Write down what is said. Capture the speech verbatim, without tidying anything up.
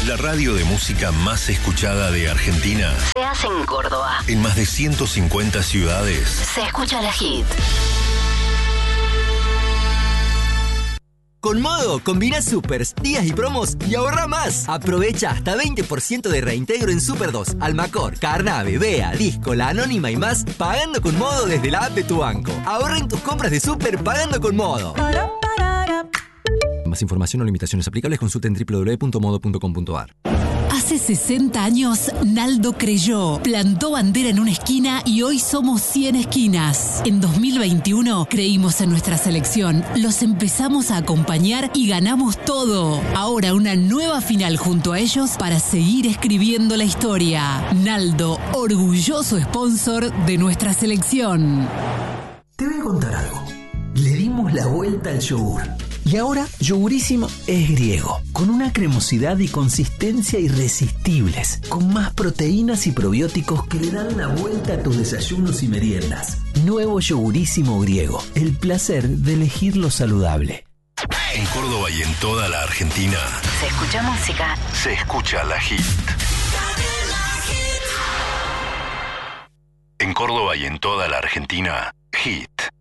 La radio de música más escuchada de Argentina Se hace en Córdoba. en más de ciento cincuenta ciudades. Se escucha la hit. Con Modo, combina supers, días y promos y ahorra más. Aprovecha hasta veinte por ciento de reintegro en Super dos, Almacor, Carnave, Bea, Disco, La Anónima y más, pagando con Modo desde la app de tu banco. Ahorra en tus compras de Super pagando con Modo. Más información o limitaciones aplicables, consulta en doble u doble u doble u punto modo punto com punto a r. Hace sesenta años, Naldo creyó, plantó bandera en una esquina y hoy somos cien esquinas. En dos mil veintiuno creímos en nuestra selección, los empezamos a acompañar y ganamos todo. Ahora una nueva final junto a ellos para seguir escribiendo la historia. Naldo, orgulloso sponsor de nuestra selección. Te voy a contar algo. Le dimos la vuelta al yogur. Y ahora, Yogurísimo es griego, con una cremosidad y consistencia irresistibles, con más proteínas y probióticos que le dan la vuelta a tus desayunos y meriendas. Nuevo Yogurísimo griego, el placer de elegir lo saludable. En Córdoba y en toda la Argentina Se escucha música. se escucha la hit. En Córdoba y en toda la Argentina, Hit.